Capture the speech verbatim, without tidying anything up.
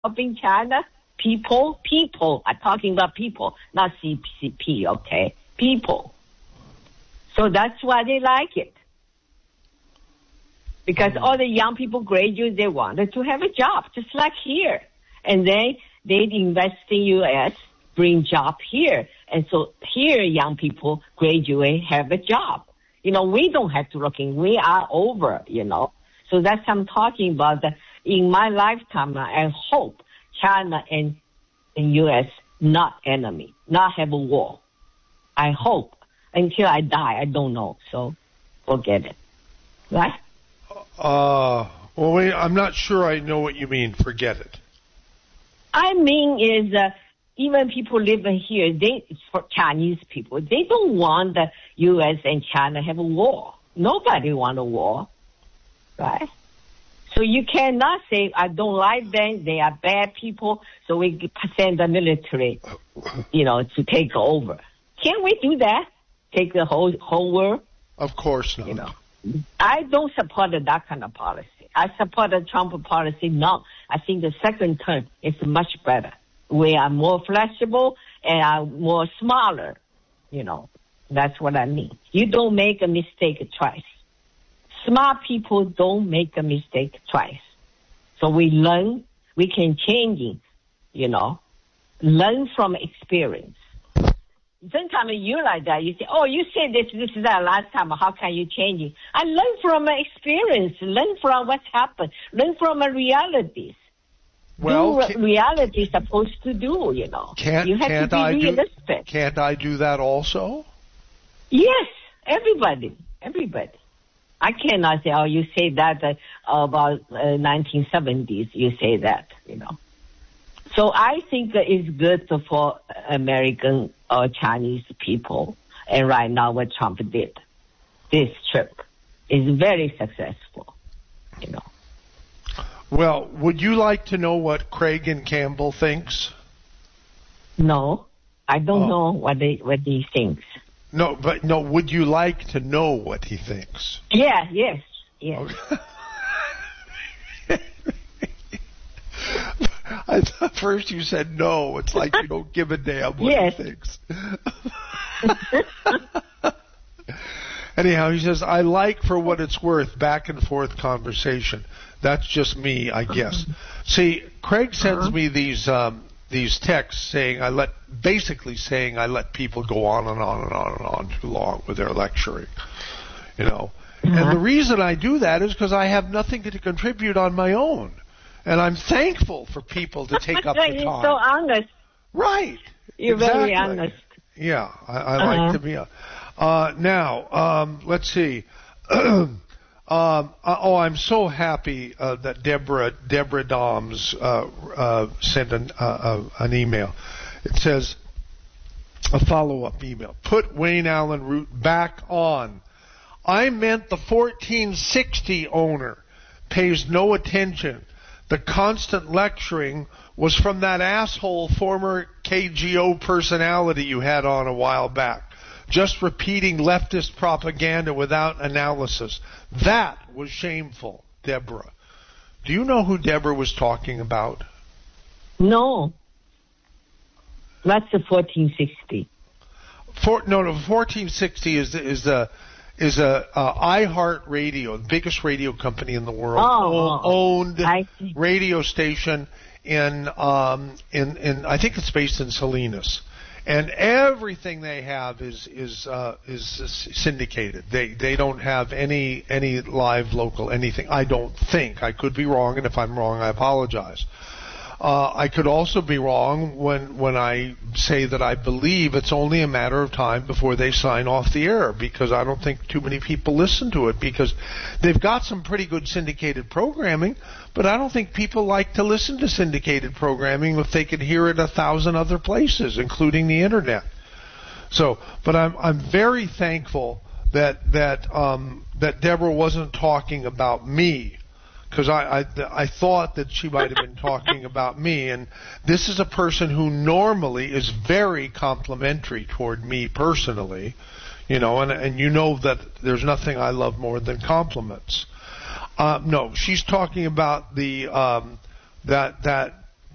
in China? People, people. I'm talking about people, not C C P, okay? People. So that's why they like it. Because mm. all the young people graduate, they wanted to have a job, just like here. And then they invest in U S, bring job here. And so here, young people graduate, have a job. You know, we don't have to look in. We are over, you know. So that's what I'm talking about. That in my lifetime, I hope China and, and U S not enemy, not have a war. I hope. Until I die, I don't know. So forget it. Right? Uh, well, wait, I'm not sure I know what you mean, forget it. I mean is, uh, even people living here, they, for Chinese people, they don't want the U S and China have a war. Nobody want a war. Right? So you cannot say, I don't like them, they are bad people, so we send the military, you know, to take over. Can we do that? Take the whole whole world? Of course not. You know, I don't support that kind of policy. I support the Trump policy. No, I think the second term is much better. We are more flexible and are more smaller. You know, that's what I mean. You don't make a mistake twice. Smart people don't make a mistake twice. So we learn, we can change it, you know, learn from experience. Sometimes you like that. You say, oh, you said this, this is that last time. How can you change it? I learn from my experience. Learn from what's happened. Learn from my realities. Well, do what can, reality is supposed to do, you know. Can't, you have can't to be I realistic. Do, can't I do that also? Yes, everybody. Everybody. I cannot say, oh, you say that uh, about uh, nineteen seventies. You say that, you know. So I think it's good for American or Chinese people. And right now what Trump did, this trip, is very successful, you know. Well, would you like to know what Craig and Campbell thinks? No, I don't oh. know what they, what he thinks. No, but no, would you like to know what he thinks? Yeah, yes, yes. Okay. I thought first you said no. It's like you don't give a damn what yes. he thinks. Anyhow, he says, I like for what it's worth back and forth conversation. That's just me, I guess. See, Craig sends uh-huh. me these um, these texts saying I let basically saying I let people go on and on and on and on too long with their lecturing. You know. Uh-huh. And the reason I do that is because I have nothing to contribute on my own. And I'm thankful for people to take up the time. You're so honest. Right. You're exactly. very honest. Yeah, I, I uh-huh. like to be. A, uh, now, um, let's see. um, oh, I'm so happy uh, that Deborah Deborah Doms uh, uh, sent an, uh, uh, an email. It says a follow-up email. Put Wayne Allen Root back on. I meant the fourteen sixty owner pays no attention. The constant lecturing was from that asshole former K G O personality you had on a while back, just repeating leftist propaganda without analysis. That was shameful, Deborah. Do you know who Deborah was talking about? No. That's the fourteen sixty. For, no, no, fourteen sixty is is the is a uh, iHeartRadio, the biggest radio company in the world, oh, owned radio station in um in in I think it's based in Salinas, and everything they have is is uh, is syndicated. They they don't have any any live local anything. I don't think. I could be wrong, and if I'm wrong, I apologize. Uh, I could also be wrong when when I say that I believe it's only a matter of time before they sign off the air, because I don't think too many people listen to it, because they've got some pretty good syndicated programming, but I don't think people like to listen to syndicated programming if they can hear it a thousand other places, including the internet. So, but I'm I'm very thankful that that um, that Deborah wasn't talking about me. Because I, I, I thought that she might have been talking about me, and this is a person who normally is very complimentary toward me personally, you know, and, and you know that there's nothing I love more than compliments. Uh, no, she's talking about the um, that that